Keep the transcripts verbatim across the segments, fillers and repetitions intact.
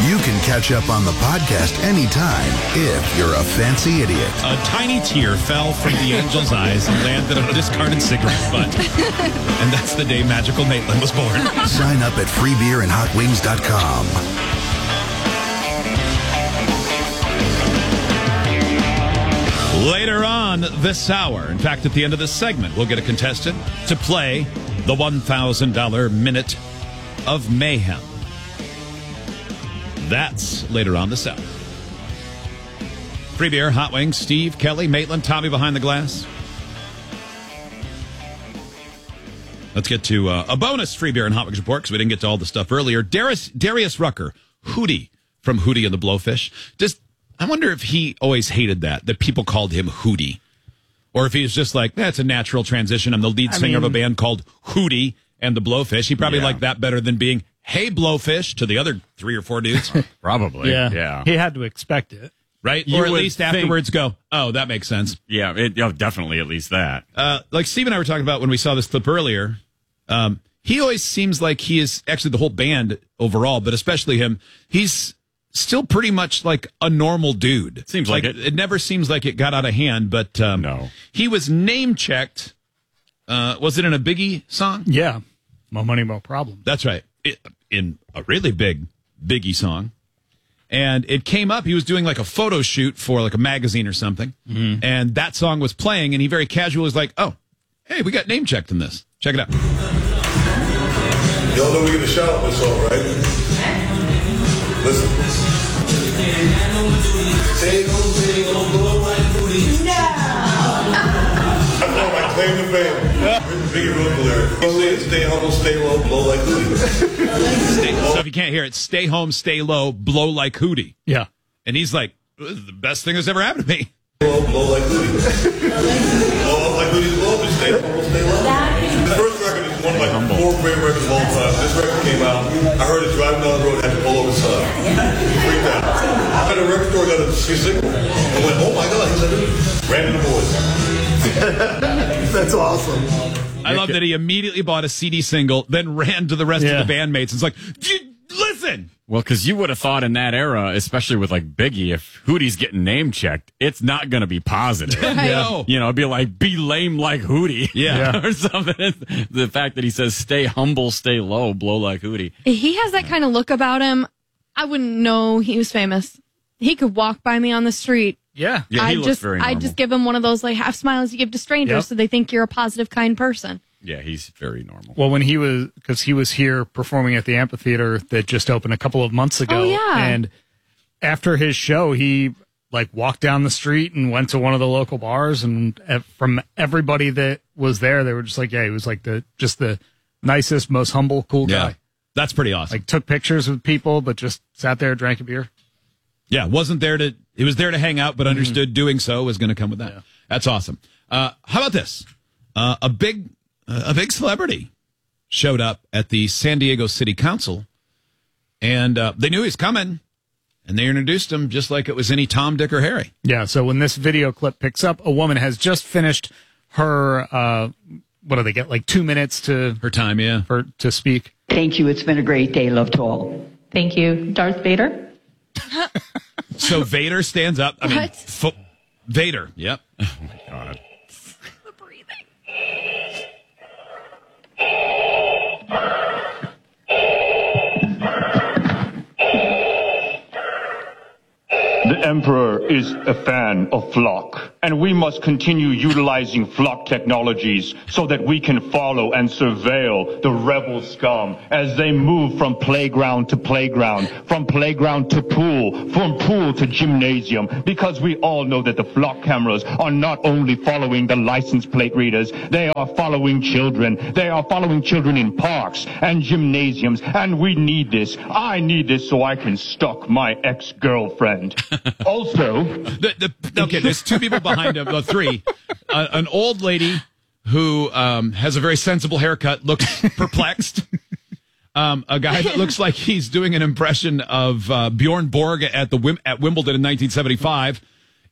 You can catch up on the podcast anytime if you're a fancy idiot. A tiny tear fell from the angel's eyes and landed on a discarded cigarette butt. And that's the day Magical Maitland was born. Sign up at free beer and hot wings dot com. Later on this hour, in fact, at the end of this segment, we'll get a contestant to play the one thousand dollars Minute of Mayhem. That's later on this hour. Free beer, hot wings, Steve, Kelly, Maitland, Tommy behind the glass. Let's get to uh, a bonus free beer and hot wings report because we didn't get to all the stuff earlier. Darius, Darius Rucker, Hootie from Hootie and the Blowfish. Just, I wonder if he always hated that, that people called him Hootie. Or if he's just like, that's a natural transition. I'm the lead singer I mean, of a band called Hootie and the Blowfish. He probably yeah. liked that better than being, hey, Blowfish, to the other three or four dudes. Probably. Yeah. yeah. He had to expect it. Right? You or at least think, afterwards go, oh, that makes sense. Yeah, it, oh, definitely at least that. Uh, like Steve and I were talking about when we saw this clip earlier, um, he always seems like he is, actually the whole band overall, but especially him, he's still pretty much like a normal dude. Seems like, like it. It never seems like it got out of hand, but um, no. He was name-checked. Uh, was it in a Biggie song? Yeah. Mo Money, Mo Problem. That's right. It, in a really big Biggie song. And it came up, he was doing like a photo shoot for like a magazine or something. Mm-hmm. And that song was playing, and he very casually was like, oh, hey, we got name checked in this. Check it out. Y'all know we get a shout out this song, right? Listen. Stay home, stay home, blow my booty. No! I know my claim to fame. Biggie wrote the lyric. He said, stay humble, stay low, blow like booty. Stay, so if you can't hear it, stay home, stay low, blow like Hootie. Yeah. And he's like, this is the best thing that's ever happened to me. Blow, blow like Hootie. Blow like Hootie's blow, just stay humble, stay low. The first record is one of my four great records of all time. This record came out, I heard it driving down the road, had to pull over the side. Freaked out. I had a record store, got a single, and went, oh my God, he's like, ran to the boys. That's awesome. I love that he immediately bought a C D single, then ran to the rest yeah. of the bandmates and was like, listen. Well, because you would have thought in that era, especially with like Biggie, if Hootie's getting name checked, it's not going to be positive. Right. No. You know, it'd be like, be lame like Hootie. Yeah. or something. The fact that he says, stay humble, stay low, blow like Hootie. He has that kind of look about him. I wouldn't know he was famous. He could walk by me on the street. Yeah. Yeah, he I looks just, very normal. I just give him one of those like half smiles you give to strangers Yep. so they think you're a positive, kind person. Yeah, he's very normal. Well, when he was, because he was here performing at the amphitheater that just opened a couple of months ago. Oh, yeah. And after his show, he like walked down the street and went to one of the local bars. And ev- from everybody that was there, they were just like, yeah, he was like the, just the nicest, most humble, cool yeah. guy. That's pretty awesome. Like took pictures with people, but just sat there, drank a beer. Yeah, wasn't there to, he was there to hang out, but understood mm-hmm. doing so was going to come with that. Yeah. That's awesome. Uh, how about this? Uh, a big, uh, a big celebrity showed up at the San Diego City Council, and uh, they knew he was coming, and they introduced him just like it was any Tom, Dick, or Harry. Yeah, so when this video clip picks up, a woman has just finished her, uh, what do they get, like two minutes to... Her time, yeah. For, to speak. Thank you. It's been a great day. Love to all. Thank you. Darth Vader? So Vader stands up. I mean, What? fo- Vader. Yep. Oh, my God. The breathing. The Emperor is a fan of Flock, and we must continue utilizing Flock technologies so that we can follow and surveil the rebel scum as they move from playground to playground, from playground to pool, from pool to gymnasium, because we all know that the Flock cameras are not only following the license plate readers, they are following children. They are following children in parks and gymnasiums, and we need this. I need this so I can stalk my ex-girlfriend. Also, the, the, okay, there's two people behind him, well, three. Uh, an old lady who um, has a very sensible haircut, looks perplexed. Um, a guy that looks like he's doing an impression of uh, Bjorn Borg at the at Wimbledon in nineteen seventy-five,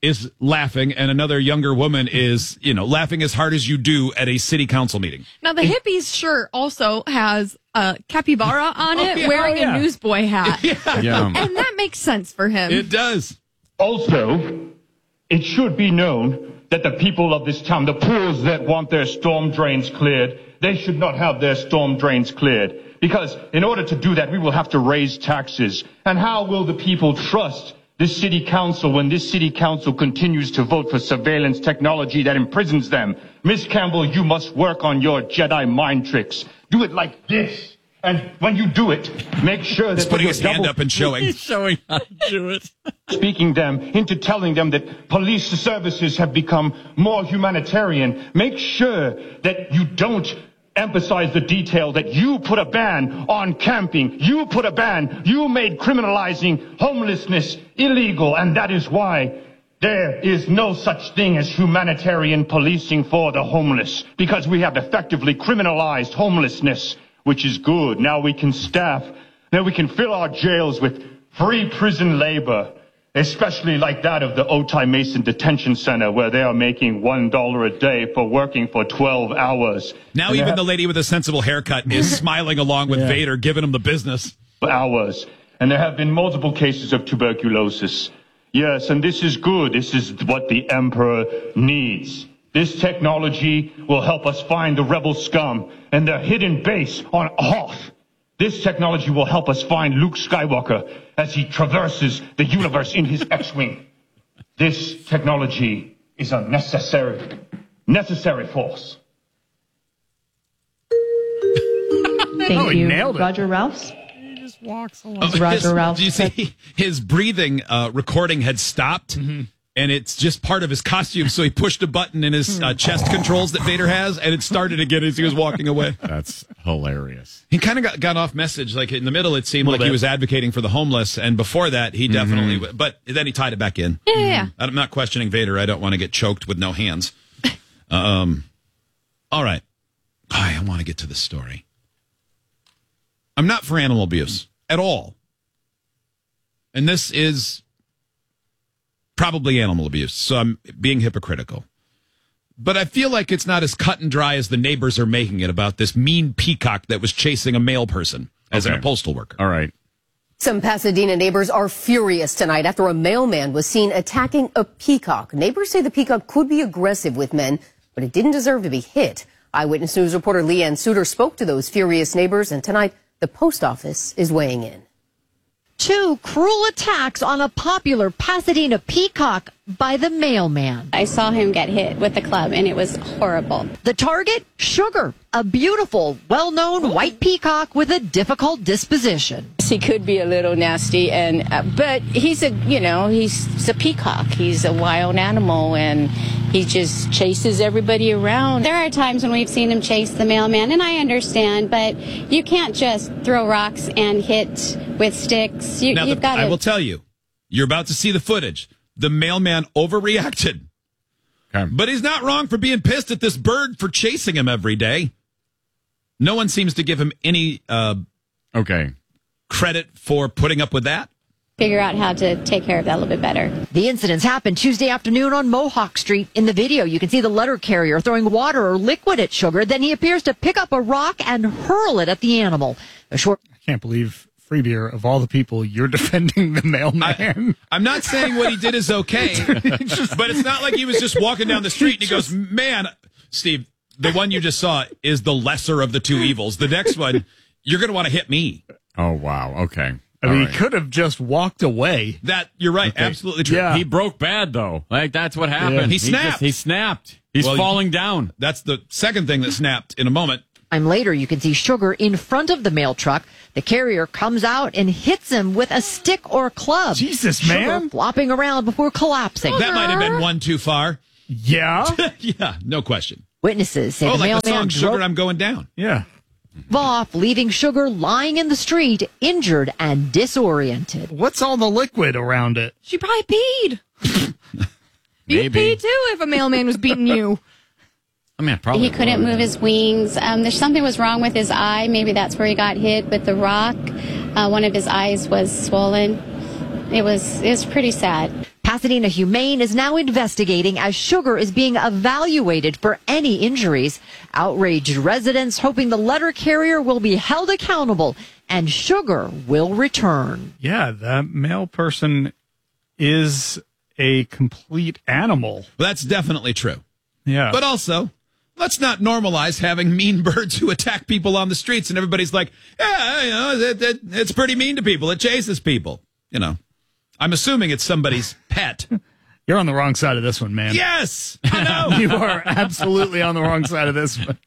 is laughing, and another younger woman is, you know, laughing as hard as you do at a city council meeting. Now, the hippies shirt also has a capybara on it, Oh, yeah. wearing Oh, yeah. a newsboy hat. Yeah, Yeah. And that makes sense for him. it does. Also, it should be known that the people of this town, the pools that want their storm drains cleared, they should not have their storm drains cleared. Because in order to do that, we will have to raise taxes. And how will the people trust this city council when this city council continues to vote for surveillance technology that imprisons them? Miss Campbell, you must work on your Jedi mind tricks. Do it like this. And when you do it, make sure that... He's putting when his you're hand double- up and showing. He's showing how to do it. speaking them into telling them that police services have become more humanitarian. Make sure that you don't emphasize the detail that you put a ban on camping. You put a ban. You made criminalizing homelessness illegal, and that is why there is no such thing as humanitarian policing for the homeless, because we have effectively criminalized homelessness, which is good. Now we can staff, now we can fill our jails with free prison labor, especially like that of the Otay Mason Detention Center, where they are making one dollar a day for working for twelve hours. Now And they even have the lady with a sensible haircut is smiling along with Vader, giving him the business. hours. And there have been multiple cases of tuberculosis. Yes, and this is good. This is what the Emperor needs. This technology will help us find the rebel scum and their hidden base on Hoth. This technology will help us find Luke Skywalker as he traverses the universe in his X-Wing. This technology is a necessary, necessary force. Thank Oh, he you, nailed it. Roger Ralphs. Walks along. Oh, Roger his- Ralph Do you see his breathing uh, recording had stopped, Mm-hmm. and it's just part of his costume. So he pushed a button in his uh, chest controls that Vader has, and it started again as he was walking away. That's hilarious. He kind of got, got off message. Like in the middle, it seemed like he bit. was advocating for the homeless, and before that, he definitely. w But then he tied it back in. Yeah, yeah, yeah. I'm not questioning Vader. I don't want to get choked with no hands. um, all right. I, I want to get to the story. I'm not for animal abuse at all. And this is probably animal abuse, so I'm being hypocritical. But I feel like it's not as cut and dry as the neighbors are making it about this mean peacock that was chasing a male person as Okay. an postal worker. All right. Some Pasadena neighbors are furious tonight after a mailman was seen attacking a peacock. Neighbors say the peacock could be aggressive with men, but it didn't deserve to be hit. Eyewitness News reporter Leanne Suter spoke to those furious neighbors, and tonight the post office is weighing in. Two cruel attacks on a popular Pasadena peacock by the mailman. I saw him get hit with the club, and it was horrible. The target, Sugar, a beautiful, well-known white peacock with a difficult disposition. He could be a little nasty, and uh, but he's a you know he's, he's a peacock. He's a wild animal, and he just chases everybody around. There are times when we've seen him chase the mailman, and I understand, but you can't just throw rocks and hit with sticks. You, Now, you've the, got I to. will tell you, you're about to see the footage. The mailman overreacted. Okay. But he's not wrong for being pissed at this bird for chasing him every day. No one seems to give him any uh, Okay. credit for putting up with that. Figure out how to take care of that a little bit better. The incidents happened Tuesday afternoon on Mohawk Street. In the video, you can see the letter carrier throwing water or liquid at Sugar. Then he appears to pick up a rock and hurl it at the animal. A short. I can't believe, Free Beer, of all the people, you're defending the mailman. I, I'm not saying what he did is okay, but it's not like he was just walking down the street and he goes, man, Steve, the one you just saw is the lesser of the two evils. The next one, you're going to want to hit me. Oh, wow. Okay. I All mean, right. he could have just walked away. That You're right. Okay. Absolutely true. Yeah. He broke bad, though. Like, that's what happened. Yeah. He just- snapped. he snapped. He's Well, falling down. That's the second thing that snapped in a moment. Time later, you can see Sugar in front of the mail truck. The carrier comes out and hits him with a stick or club. Jesus, Sugar man. flopping around before collapsing. That might have been one too far. Yeah? Yeah, no question. Witnesses say Oh, the like the mailman song, Sugar, drove I'm Going Down. Yeah. off, leaving Sugar lying in the street, injured and disoriented. What's all the liquid around it? She probably peed. Maybe. You'd pee too if a mailman was beating you. I mean, I probably He couldn't would. move his wings. Um, there's something was wrong with his eye. Maybe that's where he got hit with the rock. Uh, one of his eyes was swollen. It was it was pretty sad. Pasadena Humane is now investigating as Sugar is being evaluated for any injuries. Outraged residents hoping the letter carrier will be held accountable and Sugar will return. Yeah, that male person is a complete animal. That's definitely true. Yeah. But also, let's not normalize having mean birds who attack people on the streets and everybody's like, yeah, you know, it, it, it's pretty mean to people. It chases people. You know, I'm assuming it's somebody's pet. You're on the wrong side of this one, man. Yes, I know. You are absolutely on the wrong side of this one.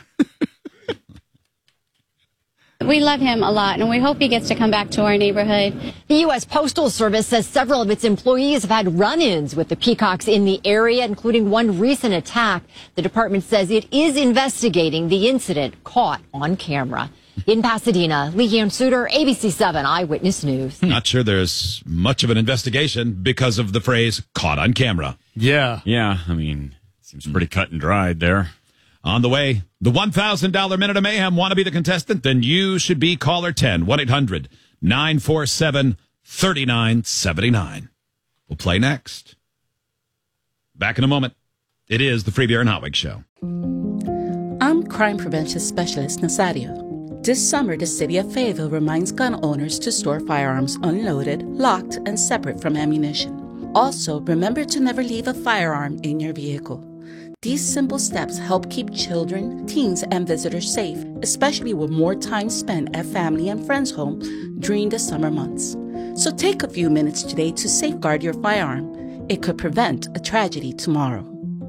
We love him a lot, and we hope he gets to come back to our neighborhood. The U S Postal Service says several of its employees have had run-ins with the peacocks in the area, including one recent attack. The department says it is investigating the incident caught on camera. In Pasadena, Leanne Suter, A B C seven Eyewitness News. Not sure there's much of an investigation because of the phrase caught on camera. Yeah. Yeah, I mean, seems pretty cut and dried there. On the way, the one thousand dollars Minute of Mayhem. Want to be the contestant? Then you should be caller ten, one eight hundred nine four seven three nine seven nine. We'll play next. Back in a moment. It is the Free Beer and Hotwig Show. I'm crime prevention specialist Nazario. This summer, the city of Fayetteville reminds gun owners to store firearms unloaded, locked, and separate from ammunition. Also, remember to never leave a firearm in your vehicle. These simple steps help keep children, teens, and visitors safe, especially with more time spent at family and friends' home during the summer months. So take a few minutes today to safeguard your firearm. It could prevent a tragedy tomorrow.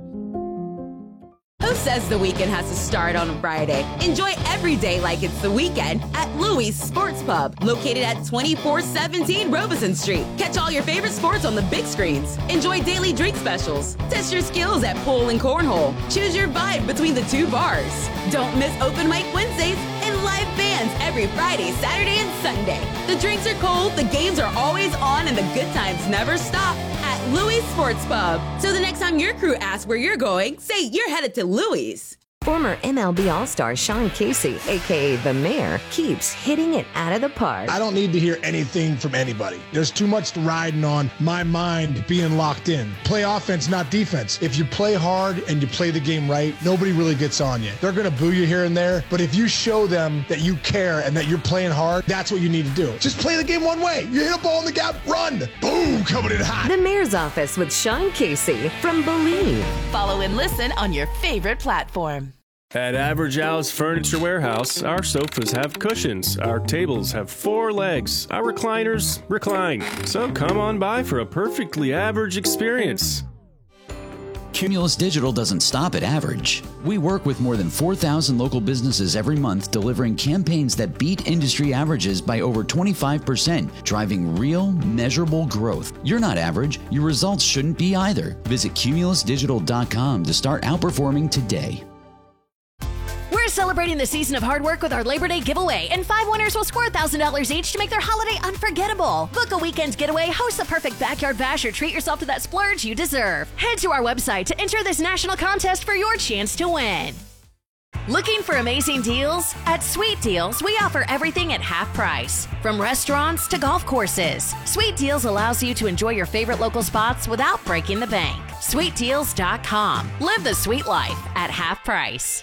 Who says the weekend has to start on a Friday? Enjoy every day like it's the weekend at Louis Sports Pub, located at twenty-four seventeen Robeson Street. Catch all your favorite sports on the big screens. Enjoy daily drink specials. Test your skills at pool and cornhole. Choose your vibe between the two bars. Don't miss open mic Wednesdays and live bands every Friday, Saturday, and Sunday. The drinks are cold, the games are always on, and the good times never stop at Louis Sports Pub. So the next time your crew asks where you're going, say you're headed to Louis. Former M L B All-Star Sean Casey, a k a. The Mayor, keeps hitting it out of the park. I don't need to hear anything from anybody. There's too much riding on my mind being locked in. Play offense, not defense. If you play hard and you play the game right, nobody really gets on you. They're going to boo you here and there, but if you show them that you care and that you're playing hard, that's what you need to do. Just play the game one way. You hit a ball in the gap, run. Boom, coming in hot. The Mayor's Office with Sean Casey from Believe. Follow and listen on your favorite platform. At Average Al's Furniture Warehouse, our sofas have cushions, our tables have four legs, our recliners recline. So come on by for a perfectly average experience. Cumulus Digital doesn't stop at average. We work with more than four thousand local businesses every month, delivering campaigns that beat industry averages by over twenty-five percent, driving real, measurable growth. You're not average. Your results shouldn't be either. Visit cumulus digital dot com to start outperforming today. We're celebrating the season of hard work with our Labor Day giveaway, and five winners will score one thousand dollars each to make their holiday unforgettable. Book a weekend getaway, host the perfect backyard bash, or treat yourself to that splurge you deserve. Head to our website to enter this national contest for your chance to win. Looking for amazing deals? At Sweet Deals, we offer everything at half price. From restaurants to golf courses, Sweet Deals allows you to enjoy your favorite local spots without breaking the bank. sweet deals dot com. Live the sweet life at half price.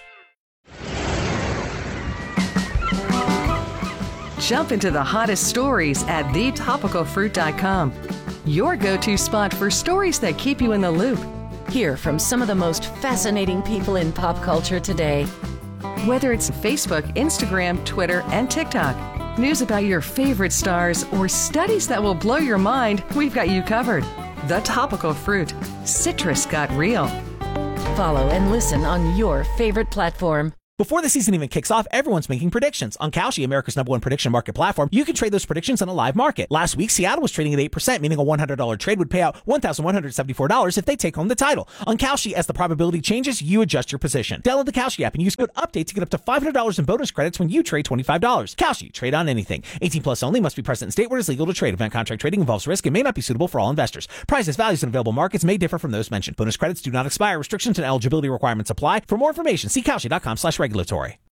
Jump into the hottest stories at the topical fruit dot com. Your go-to spot for stories that keep you in the loop. Hear from some of the most fascinating people in pop culture today. Whether it's Facebook, Instagram, Twitter, and TikTok, news about your favorite stars, or studies that will blow your mind, we've got you covered. The Topical Fruit. Citrus got real. Follow and listen on your favorite platform. Before the season even kicks off, everyone's making predictions. On Kalshi, America's number one prediction market platform, you can trade those predictions on a live market. Last week, Seattle was trading at eight percent, meaning a one hundred dollars trade would pay out one thousand one hundred seventy-four dollars if they take home the title. On Kalshi, as the probability changes, you adjust your position. Download the Kalshi app and use code UPDATE to get up to five hundred dollars in bonus credits when you trade twenty-five dollars. Kalshi, trade on anything. eighteen plus only, must be present in state where it is legal to trade. Event contract trading involves risk and may not be suitable for all investors. Prices, values, and available markets may differ from those mentioned. Bonus credits do not expire. Restrictions and eligibility requirements apply. For more information, see Kalshi dot com slash regulatory.